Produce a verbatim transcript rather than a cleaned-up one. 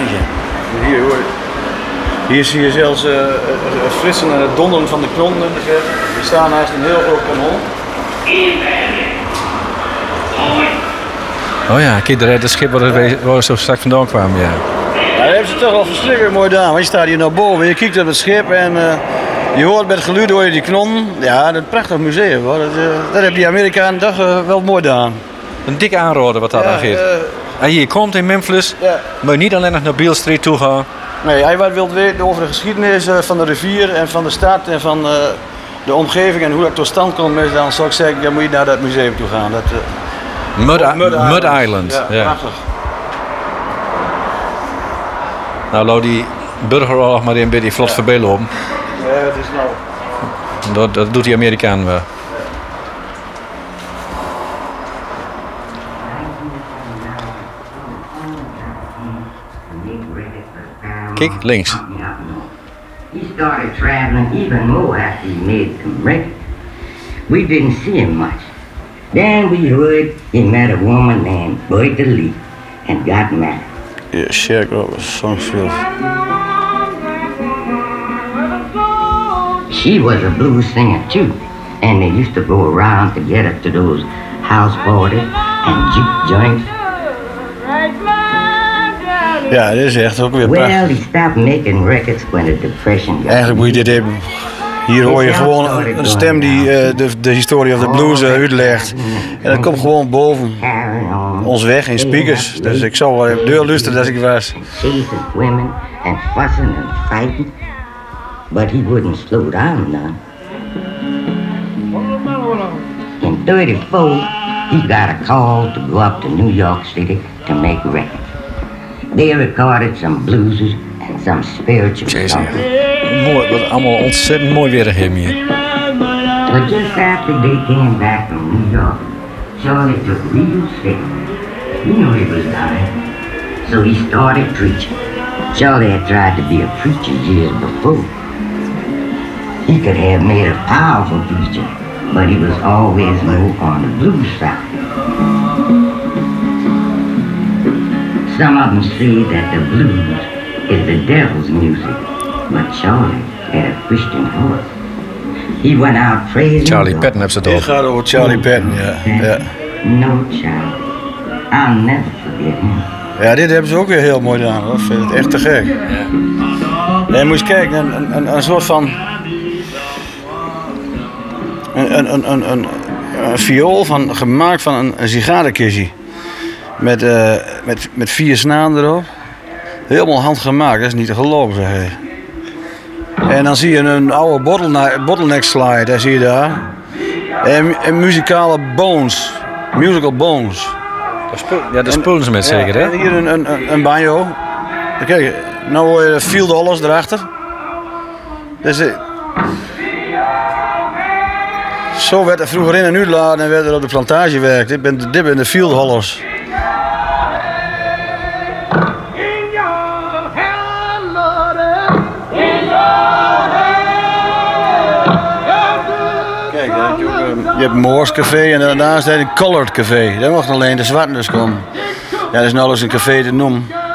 tekentje. Hier hoor je. Hier zie je zelfs uh, het flitsen en het donderen van de knonden in de verte. We staan naast een heel groot kanon. Oh ja, kijk, daar het schip waar we, waar we zo straks vandaan kwamen, ja. Ja, dat hebben ze toch wel verschrikkelijk mooi gedaan. Want je staat hier naar boven, je kijkt op het schip en uh, je hoort met het geluid door je die knonnen. Ja, dat is een prachtig museum hoor. Dat, uh, dat hebben die Amerikanen toch uh, wel mooi gedaan. Een dikke aanrader wat dat ja, aangeeft. Uh, Als je hier komt in Memphis, ja. moet je niet alleen nog naar Beale Street toe gaan. Nee, hij wat wilt weten over de geschiedenis uh, van de rivier en van de stad en van uh, de omgeving en hoe dat tot stand komt, dan zou ik zeggen, dan moet je naar dat museum toe gaan. Dat, uh, Mud, Mud, Mud Island. Mud Island. Ja, ja. prachtig. Nou, laat die burgeroorlog maar een beetje vlot ja. voorbij lopen. Ja, het is nou. Dat, dat doet die Amerikaan wel. Kijk, links. He started traveling even more after he made some records. We didn't see him much. Then we heard he met a woman named Bertha Lee and got married. Yeah, Shaq was Songfield. She was a blues singer too, and they used to go around together to those house parties and juke joints. Ja, dit is echt ook weer Well, prachtig. he stopped making records when the depression got. Eigenlijk moet je dit hebben. Hier hoor je gewoon een stem die uh, de, de historie of the blues uh, uitlegt. En dat komt gewoon boven ons weg in speakers. Dus ik zou wel even deur luisteren als ik was. Chasing women and fussing and fighting, but he wouldn't slow down none. In thirty-four, he got a call to go up to New York City to make records. They recorded some blueses and some spiritual songs. Mooi, wat allemaal ontzettend mooi weer hem hier. But just after they came back from New York, Charlie took real sick. He knew he was dying, so he started preaching. Charlie had tried to be a preacher years before. He could have made a powerful preacher, but he was always more on the blues side. Some of them say that the blues is the devil's music, but Charlie had a Christian heart. He went out praising Charlie God. Patton heeft ze het Dit over. gaat over Charlie Patton, ja. ja. No, Charlie. I'll never forget him. Ja, dit hebben ze ook weer heel mooi gedaan hoor. Ik vind het echt te gek. Ja. En moet je kijken, een, een, een soort van. Een, een, een, een, een, een viool van, gemaakt van een, een sigarenkistje. Met, uh, met, met vier snaren erop. Helemaal handgemaakt, dat is niet te geloven, zeg je. En dan zie je een oude bottleneck, bottleneck slide, daar zie je daar. En, en muzikale bones, musical bones. Ja, daar spullen ze met zeker, hè? Ja, en hier een, een, een banjo. Kijk, nou hoor je Field Dollars erachter. Dus, uh, zo werd er vroeger in en uitladen en werd er op de plantage gewerkt. Dit ben, dit ben de Field Hollers. Kijk, dan heb je, ook, uh, je hebt Moors Café en daarnaast heb je een Colored Café. Daar mocht alleen de zwarten dus komen. Ja, dat is nou eens een café te noemen.